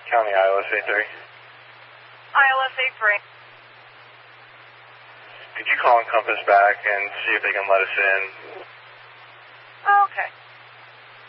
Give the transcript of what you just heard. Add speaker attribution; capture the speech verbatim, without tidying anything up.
Speaker 1: County I L S A three.
Speaker 2: I L S A three.
Speaker 1: Could you call Encompass back and see if they can let us in?
Speaker 2: Oh, okay.